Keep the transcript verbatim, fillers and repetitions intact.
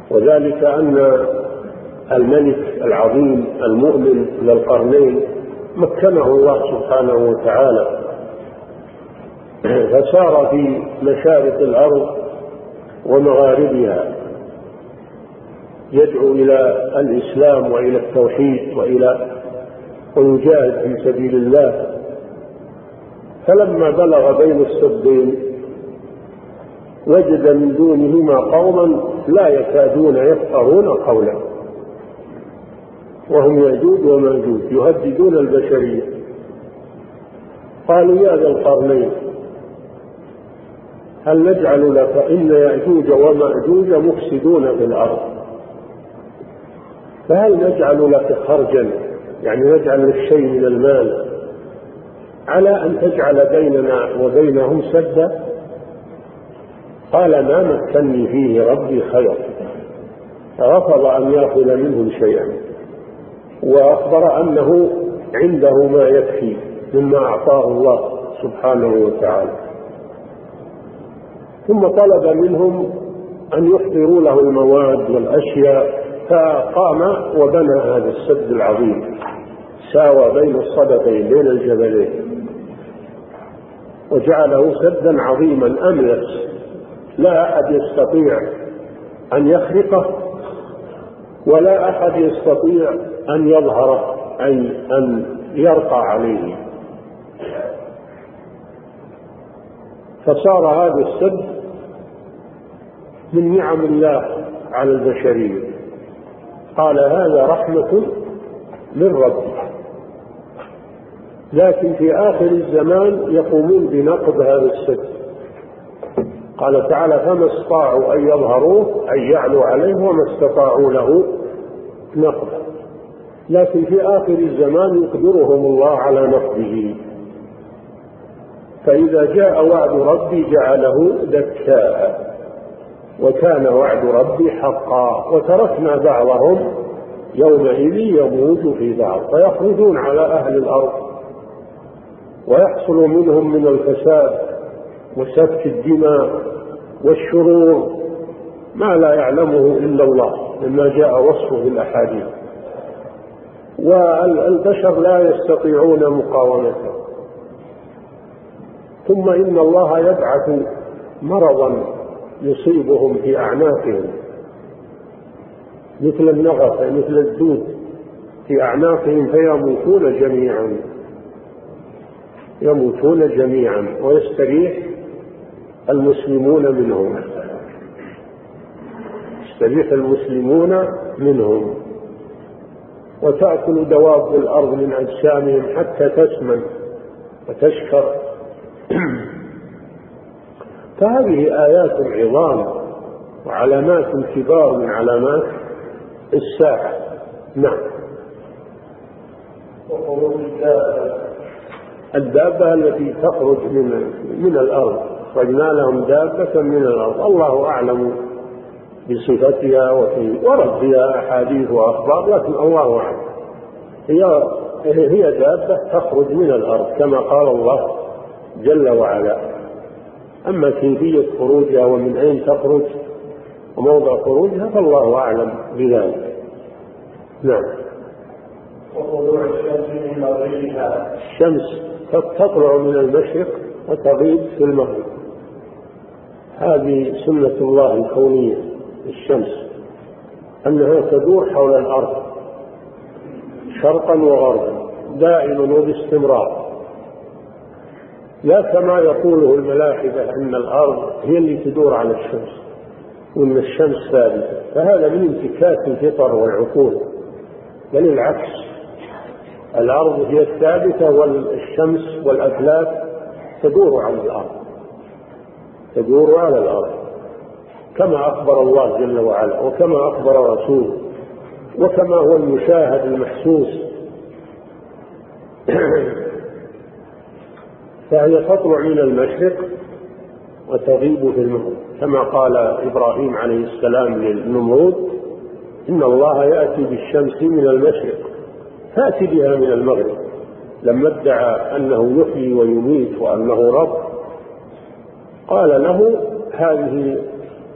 وذلك أن الملك العظيم المؤمن ذا القرنين مكنه الله سبحانه وتعالى، فصار في مشارق الأرض ومغاربها يدعو إلى الإسلام وإلى التوحيد وإلى ويجاهد في سبيل الله. فلما بلغ بين السدين وجد من دونهما قوما لا يكادون يفقهون قولا، وهم يأجوج ومأجوج يهددون البشرية. قالوا يا ذا القرنين هل نجعل لك، إن يأجوج ومأجوج مفسدون في الأرض، فهل نجعل لك خرجا، يعني نجعل لك شيء من المال على أن تجعل بيننا وبينهم سدا؟ قال ما مكني فيه ربي خير، فرفض أن يأخذ منهم شيئا، وأخبر أنه عنده ما يكفي مما أعطاه الله سبحانه وتعالى. ثم طلب منهم أن يحضروا له المواد والأشياء، فقام وبنى هذا السد العظيم، ساوى بين الصدفين بين الجبلين، وجعله سدا عظيما أملس لا أحد يستطيع أن يخرقه ولا أحد يستطيع أن يظهره أي أن يرقى عليه. فصار هذا السد من نعم الله على البشرية. قال هذا رحمة من ربي، لكن في آخر الزمان يقومون بنقض هذا السد. قال تعالى فما استطاعوا أن يظهروه أي يعلوا عليه وما استطاعوا له نقضه، لكن في آخر الزمان يقدرهم الله على نقضه. فإذا جاء وعد ربي جعله دكاء، وكان وعد ربي حقا. وتركنا بعضهم يومئذ يموج في بعض، فيخرجون على أهل الأرض ويحصل منهم من الفساد وسفك الدماء والشرور ما لا يعلمه إلا الله مما جاء وصفه في الأحاديث، والبشر لا يستطيعون مقاومته. ثم إن الله يبعث مرضا يصيبهم في أعناقهم مثل النغف مثل الدود في أعناقهم فيموتون جميعا يموتون جميعا ويستريح المسلمون منهم يستريح المسلمون منهم وتأكل دواب الأرض من أجسامهم حتى تسمن وتشكر. فهذه آيات عظام وعلامات كبار من علامات الساعة. نعم. وخروج الدابة الدابة التي تخرج من من الأرض، خرجنا لهم دابة من الأرض، الله أعلم بصفتها وفي ورد فيها أحاديث وأخبار، لكن الله أعلم. هي هي دابة تخرج من الأرض كما قال الله جل وعلا. أما كيفية خروجها ومن أين تخرج وموضع خروجها فالله أعلم بذلك. نعم. وطلوع الشمس من مغربها الشمس تطلع من المشرق وتغيب في المغرب، هذه سنة الله الكونية. الشمس أنها تدور حول الأرض شرقا وغربا دائما وباستمرار، لا كما يقوله الملاحدة أن الأرض هي اللي تدور على الشمس وأن الشمس ثابتة، فهذا من انتكاس الفطر والعقول، بل العكس، الأرض هي الثابتة والشمس والأفلاك تدور على الأرض تدور على الأرض كما أخبر الله جل وعلا وكما أخبر رسوله وكما هو المشاهد المحسوس. فهي تطلع من المشرق وتغيب في المغرب كما قال إبراهيم عليه السلام للنمرود إن الله يأتي بالشمس من المشرق فأتي بها من المغرب، لما ادعى أنه يحيي ويميت وأنه رب قال له هذه